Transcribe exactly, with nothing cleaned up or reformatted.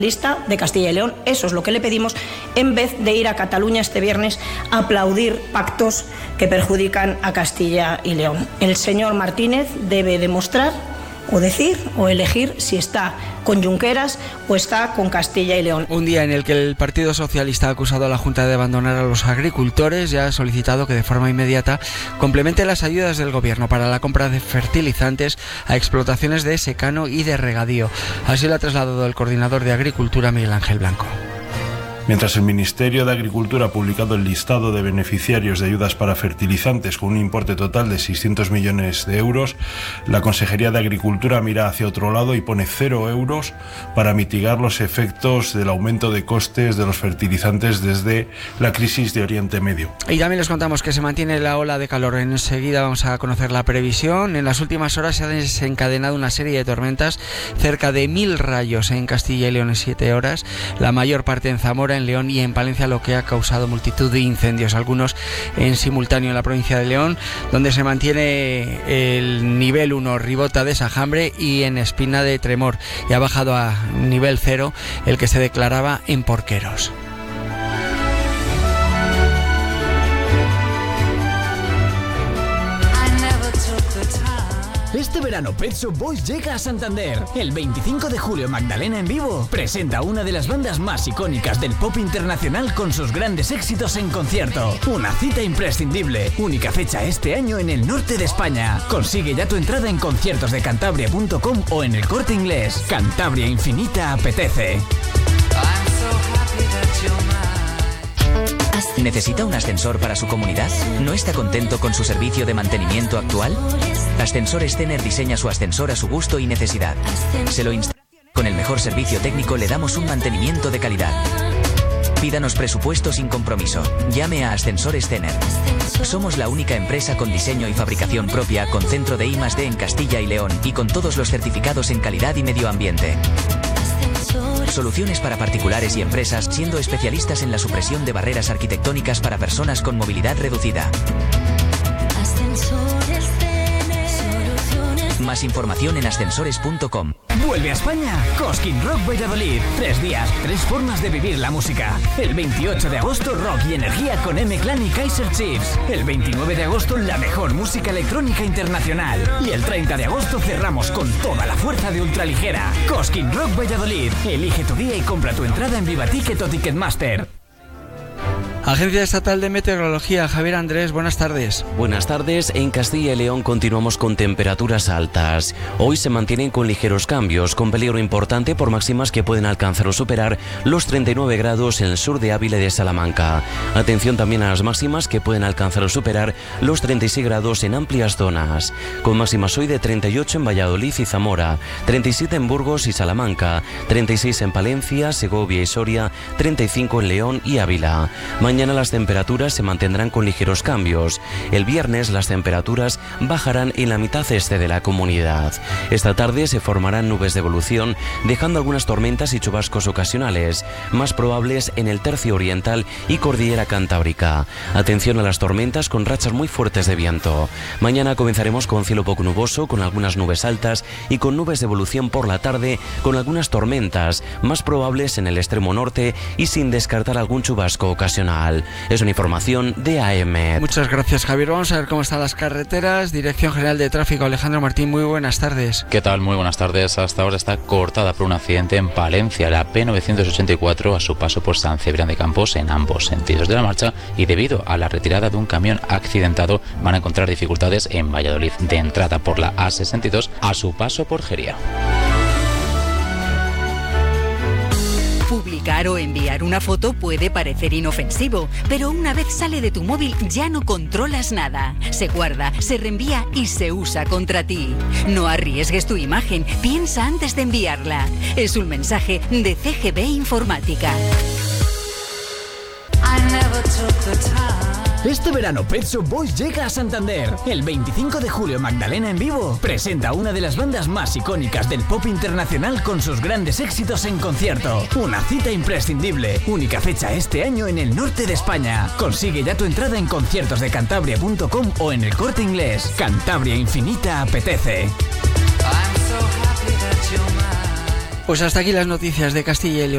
Lista de Castilla y León. Eso es lo que le pedimos, en vez de ir a Cataluña este viernes a aplaudir pactos que perjudican a Castilla y León. El señor Martínez debe demostrar o decir o elegir si está con Junqueras o está con Castilla y León. Un día en el que el Partido Socialista ha acusado a la Junta de abandonar a los agricultores y ha solicitado que de forma inmediata complemente las ayudas del Gobierno para la compra de fertilizantes a explotaciones de secano y de regadío. Así lo ha trasladado el coordinador de Agricultura, Miguel Ángel Blanco. Mientras el Ministerio de Agricultura ha publicado el listado de beneficiarios de ayudas para fertilizantes con un importe total de seiscientos millones de euros, la Consejería de Agricultura mira hacia otro lado y pone cero euros para mitigar los efectos del aumento de costes de los fertilizantes desde la crisis de Oriente Medio. Y también les contamos que se mantiene la ola de calor. Enseguida vamos a conocer la previsión. En las últimas horas se ha desencadenado una serie de tormentas, cerca de mil rayos en Castilla y León en siete horas, la mayor parte en Zamora, en León y en Palencia, lo que ha causado multitud de incendios, algunos en simultáneo en la provincia de León, donde se mantiene el nivel uno, Ribota de Sajambre, y en Espina de Tremor, y ha bajado a nivel cero el que se declaraba en Porqueros. Este verano Pet Shop Boys llega a Santander. El veinticinco de julio Magdalena en vivo presenta una de las bandas más icónicas del pop internacional con sus grandes éxitos en concierto. Una cita imprescindible. Única fecha este año en el norte de España. Consigue ya tu entrada en conciertos de cantabria punto com o en El Corte Inglés. Cantabria Infinita apetece. ¿Necesita un ascensor para su comunidad? ¿No está contento con su servicio de mantenimiento actual? Ascensores Stener diseña su ascensor a su gusto y necesidad. Se lo instala. Con el mejor servicio técnico le damos un mantenimiento de calidad. Pídanos presupuesto sin compromiso. Llame a Ascensores Stener. Somos la única empresa con diseño y fabricación propia, con centro de I más D en Castilla y León y con todos los certificados en calidad y medio ambiente. Soluciones para particulares y empresas, siendo especialistas en la supresión de barreras arquitectónicas para personas con movilidad reducida. Más información en ascensores punto com. Vuelve a España Cosquín Rock Valladolid. Tres días, tres formas de vivir la música. El veintiocho de agosto, rock y energía con M-Clan y Kaiser Chiefs. El veintinueve de agosto, la mejor música electrónica internacional. Y el treinta de agosto cerramos con toda la fuerza de ultraligera. Cosquín Rock Valladolid. Elige tu día y compra tu entrada en Viva Ticket o Ticketmaster. Agencia Estatal de Meteorología, Javier Andrés, buenas tardes. Buenas tardes. En Castilla y León continuamos con temperaturas altas. Hoy se mantienen con ligeros cambios, con peligro importante por máximas que pueden alcanzar o superar los treinta y nueve grados en el sur de Ávila y de Salamanca. Atención también a las máximas que pueden alcanzar o superar los treinta y seis grados en amplias zonas, con máximas hoy de treinta y ocho en Valladolid y Zamora, treinta y siete en Burgos y Salamanca, treinta y seis en Palencia, Segovia y Soria, treinta y cinco en León y Ávila. Mañana las temperaturas se mantendrán con ligeros cambios. El viernes las temperaturas bajarán en la mitad este de la comunidad. Esta tarde se formarán nubes de evolución, dejando algunas tormentas y chubascos ocasionales, más probables en el tercio oriental y cordillera cantábrica. Atención a las tormentas con rachas muy fuertes de viento. Mañana comenzaremos con cielo poco nuboso, con algunas nubes altas y con nubes de evolución por la tarde, con algunas tormentas, más probables en el extremo norte y sin descartar algún chubasco ocasional. Es una información de A M. Muchas gracias, Javier. Vamos a ver cómo están las carreteras. Dirección General de Tráfico, Alejandro Martín, muy buenas tardes. ¿Qué tal? Muy buenas tardes. Hasta ahora está cortada por un accidente en Palencia, la P novecientos ochenta y cuatro a su paso por San Cebrián de Campos en ambos sentidos de la marcha, y debido a la retirada de un camión accidentado van a encontrar dificultades en Valladolid de entrada por la A sesenta y dos a su paso por Jería. Publicar o enviar una foto puede parecer inofensivo, pero una vez sale de tu móvil ya no controlas nada. Se guarda, se reenvía y se usa contra ti. No arriesgues tu imagen, piensa antes de enviarla. Es un mensaje de C G B Informática. Este verano Pet Shop Boys llega a Santander. El veinticinco de julio Magdalena en vivo presenta una de las bandas más icónicas del pop internacional con sus grandes éxitos en concierto. Una cita imprescindible. Única fecha este año en el norte de España. Consigue ya tu entrada en conciertos de cantabria punto com o en El Corte Inglés. Cantabria Infinita apetece. Pues hasta aquí las noticias de Castilla y León.